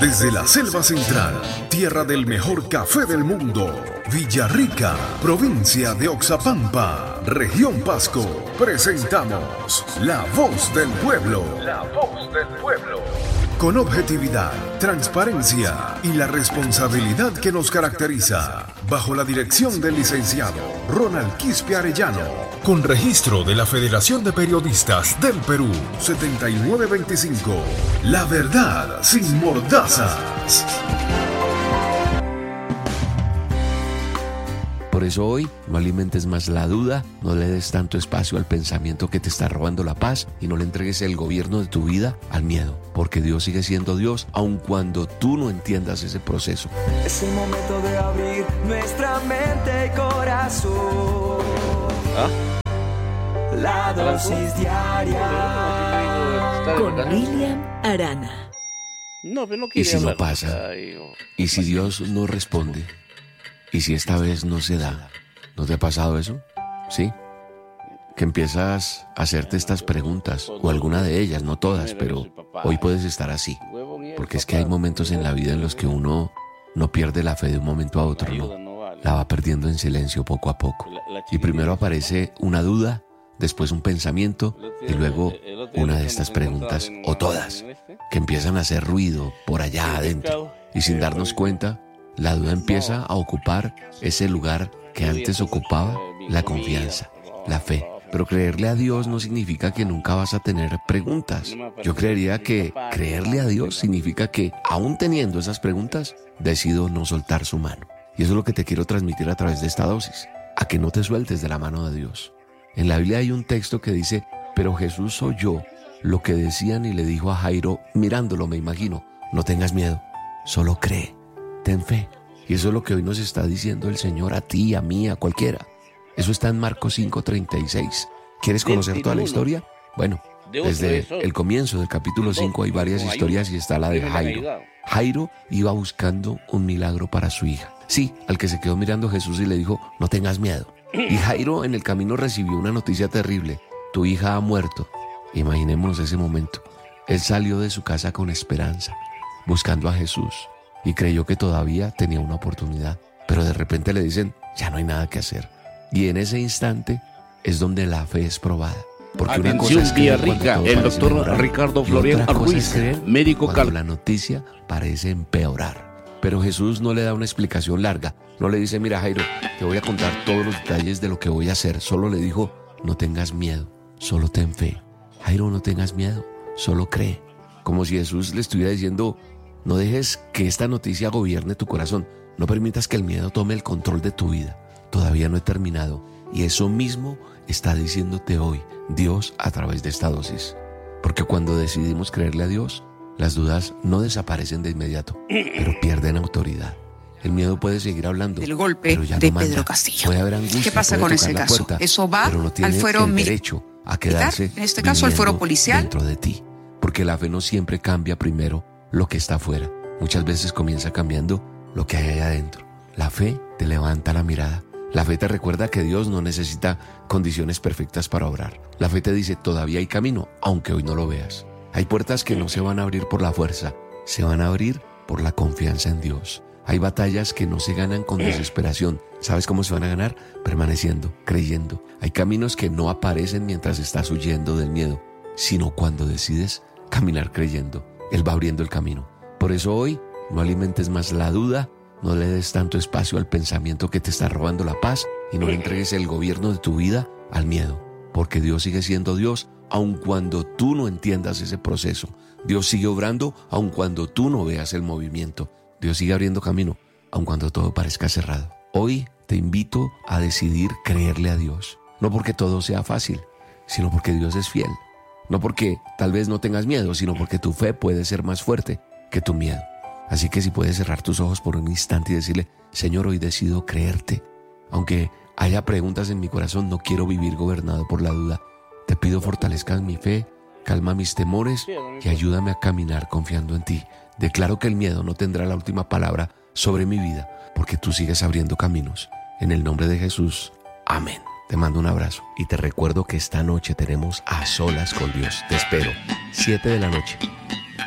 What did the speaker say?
Desde la selva central, tierra del mejor café del mundo, Villarrica, provincia de Oxapampa, región Pasco, presentamos La Voz del Pueblo. La Voz del Pueblo. Con objetividad, transparencia y la responsabilidad que nos caracteriza, bajo la dirección del licenciado Ronald Quispe Arellano, con registro de la Federación de Periodistas del Perú, 7925, la verdad sin mordazas. Por eso hoy no alimentes más la duda, no le des tanto espacio al pensamiento que te está robando la paz y no le entregues el gobierno de tu vida al miedo, porque Dios sigue siendo Dios aun cuando tú no entiendas ese proceso. Es el momento de abrir nuestra mente y corazón. La dosis diaria con William Arana. No, pero no ¿Y quiere si no hablar. pasa? Ay, ¿Y si Dios no responde? ¿Y si esta vez no se da? ¿No te ha pasado eso? ¿Sí? Que empiezas a hacerte estas preguntas, o alguna de ellas, no todas, pero hoy puedes estar así. Porque es que hay momentos en la vida en los que uno no pierde la fe de un momento a otro, ¿no? La va perdiendo en silencio poco a poco. Y primero aparece una duda, después un pensamiento y luego una de estas preguntas, o todas, que empiezan a hacer ruido por allá adentro. Y sin darnos cuenta, la duda empieza a ocupar ese lugar que antes ocupaba la confianza, la fe. Pero creerle a Dios no significa que nunca vas a tener preguntas. Yo creería que creerle a Dios significa que, aún teniendo esas preguntas, decido no soltar su mano. Y eso es lo que te quiero transmitir a través de esta dosis, a que no te sueltes de la mano de Dios. En la Biblia hay un texto que dice, pero Jesús oyó lo que decían y le dijo a Jairo, mirándolo me imagino, no tengas miedo, solo cree. Ten fe. Y eso es lo que hoy nos está diciendo el Señor a ti, a mí, a cualquiera. Eso está en Marcos 5:36. ¿Quieres conocer toda la historia? Bueno, desde el comienzo del capítulo 5 hay varias historias y está la de Jairo. Jairo iba buscando un milagro para su hija. Sí, al que se quedó mirando a Jesús y le dijo, no tengas miedo. Y Jairo en el camino recibió una noticia terrible. Tu hija ha muerto. Imaginémonos ese momento. Él salió de su casa con esperanza, buscando a Jesús. Y creyó que todavía tenía una oportunidad. Pero de repente le dicen, ya no hay nada que hacer. Y en ese instante es donde la fe es probada. Porque una cosa es creer Villarrica, cuando todo el parece doctor mejorar, Ricardo y Florian otra cosa Ruiz, es creer médico cuando la noticia parece empeorar. Pero Jesús no le da una explicación larga. No le dice, mira Jairo, te voy a contar todos los detalles de lo que voy a hacer. Solo le dijo, no tengas miedo, solo ten fe. Jairo, no tengas miedo, solo cree. Como si Jesús le estuviera diciendo, no dejes que esta noticia gobierne tu corazón. No permitas que el miedo tome el control de tu vida. Todavía no he terminado. Y eso mismo está diciéndote hoy Dios a través de esta dosis. Porque cuando decidimos creerle a Dios, las dudas no desaparecen de inmediato, pero pierden autoridad. El miedo puede seguir hablando, del golpe pero ya de no manda. Pedro Castillo. Puede haber angustia, ¿Qué pasa puede con tocar ese la caso? puerta, Eso va pero no tiene al fuero el derecho a quedarse en este caso al fuero viviendo policial. dentro de ti. Porque la fe no siempre cambia primero lo que está afuera. Muchas veces comienza cambiando lo que hay allá adentro. La fe te levanta la mirada. La fe te recuerda que Dios no necesita condiciones perfectas para obrar. La fe te dice, todavía hay camino, aunque hoy no lo veas. Hay puertas que no se van a abrir por la fuerza, se van a abrir por la confianza en Dios. Hay batallas que no se ganan con desesperación. ¿Sabes cómo se van a ganar? Permaneciendo, creyendo. Hay caminos que no aparecen mientras estás huyendo del miedo, sino cuando decides caminar creyendo. Él va abriendo el camino. Por eso hoy no alimentes más la duda, no le des tanto espacio al pensamiento que te está robando la paz y no le entregues el gobierno de tu vida al miedo. Porque Dios sigue siendo Dios aun cuando tú no entiendas ese proceso. Dios sigue obrando aun cuando tú no veas el movimiento. Dios sigue abriendo camino aun cuando todo parezca cerrado. Hoy te invito a decidir creerle a Dios. No porque todo sea fácil, sino porque Dios es fiel. No porque tal vez no tengas miedo, sino porque tu fe puede ser más fuerte que tu miedo. Así que si puedes cerrar tus ojos por un instante y decirle, Señor, hoy decido creerte. Aunque haya preguntas en mi corazón, no quiero vivir gobernado por la duda. Te pido fortalezcas mi fe, calma mis temores y ayúdame a caminar confiando en ti. Declaro que el miedo no tendrá la última palabra sobre mi vida, porque tú sigues abriendo caminos. En el nombre de Jesús, amén. Te mando un abrazo y te recuerdo que esta noche tenemos A Solas con Dios. Te espero, 7 de la noche.